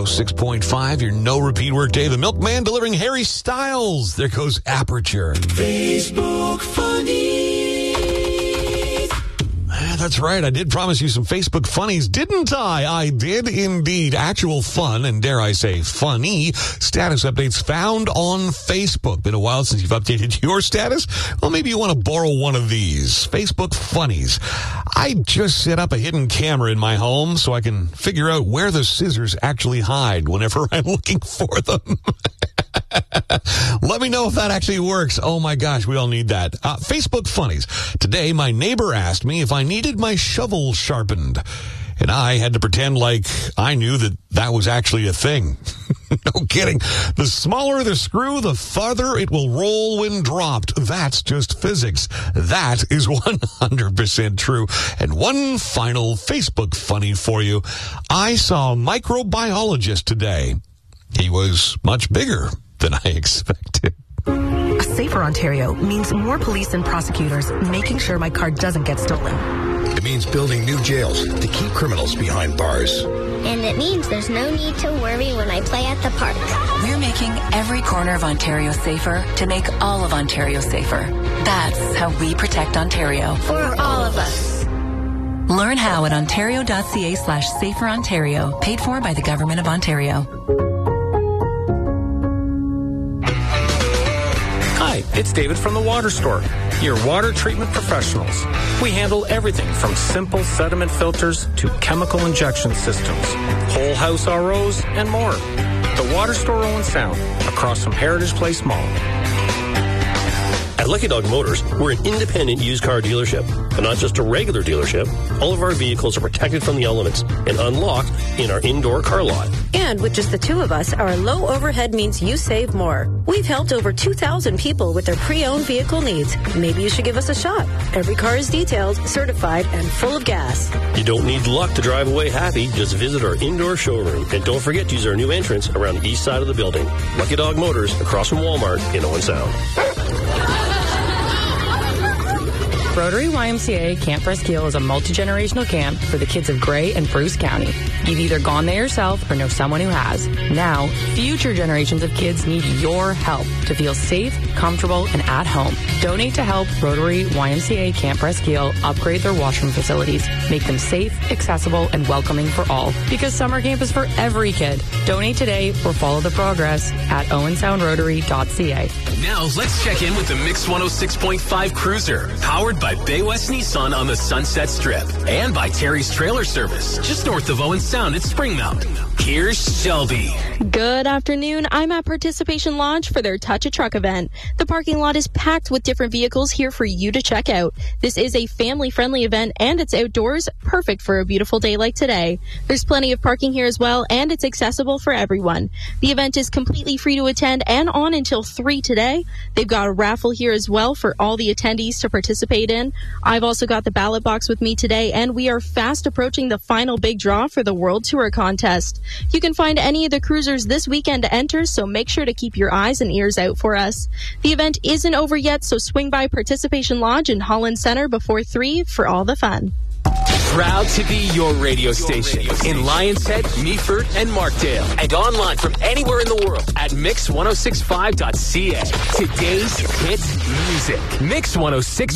106.5, your no-repeat workday. The Milkman delivering Harry Styles. There goes Aperture. Facebook Funny. That's right. I did promise you some Facebook funnies, didn't I? I did indeed. Actual fun, and dare I say funny, status updates found on Facebook. Been a while since you've updated your status? Well, maybe you want to borrow one of these. Facebook funnies. I just set up a hidden camera in my home so I can figure out where the scissors actually hide whenever I'm looking for them. Let me know if that actually works. Oh my gosh, we all need that. Facebook funnies. Today, my neighbor asked me if I needed my shovel sharpened. And I had to pretend like I knew that was actually a thing. No kidding. The smaller the screw, the farther it will roll when dropped. That's just physics. That is 100% true. And one final Facebook funny for you. I saw a microbiologist today. He was much bigger than I expected. A safer Ontario means more police and prosecutors making sure my car doesn't get stolen. It means building new jails to keep criminals behind bars. And it means there's no need to worry when I play at the park. We're making every corner of Ontario safer to make all of Ontario safer. That's how we protect Ontario. For all of us. Learn how at ontario.ca/saferontario, paid for by the Government of Ontario. Hi, it's David from the Water Store, your water treatment professionals. We handle everything from simple sediment filters to chemical injection systems, whole house ROs, and more. The Water Store Owen Sound, across from Heritage Place Mall. At Lucky Dog Motors, we're an independent used car dealership, but not just a regular dealership. All of our vehicles are protected from the elements and unlocked in our indoor car lot. And with just the two of us, our low overhead means you save more. We've helped over 2,000 people with their pre-owned vehicle needs. Maybe you should give us a shot. Every car is detailed, certified, and full of gas. You don't need luck to drive away happy. Just visit our indoor showroom. And don't forget to use our new entrance around the east side of the building. Lucky Dog Motors, across from Walmart in Owen Sound. Rotary YMCA Camp Presqu'île is a multi-generational camp for the kids of Grey and Bruce County. You've either gone there yourself or know someone who has. Now, future generations of kids need your help to feel safe, comfortable, and at home. Donate to help Rotary YMCA Camp Presqu'île upgrade their washroom facilities, make them safe, accessible, and welcoming for all. Because summer camp is for every kid. Donate today or follow the progress at owensoundrotary.ca. Now, let's check in with the Mix 106.5 Cruiser, powered by Bay West Nissan on the Sunset Strip and by Terry's Trailer Service, just north of Owen Sound at Springmount. Here's Shelby. Good afternoon. I'm at Participation Lodge for their Touch a Truck event. The parking lot is packed with different vehicles here for you to check out. This is a family-friendly event and it's outdoors, perfect for a beautiful day like today. There's plenty of parking here as well and it's accessible for everyone. The event is completely free to attend and on until 3 today. They've got a raffle here as well for all the attendees to participate in. I've also got the ballot box with me today and we are fast approaching the final big draw for the World Tour contest. You can find any of the cruisers this weekend to enter, so make sure to keep your eyes and ears out for us. The event isn't over yet, so swing by Participation Lodge in Holland Center before 3 for all the fun. Proud to be your radio station in Lions Head, Meaford, and Markdale. And online from anywhere in the world at mix1065.ca. Today's hit music. Mix 106.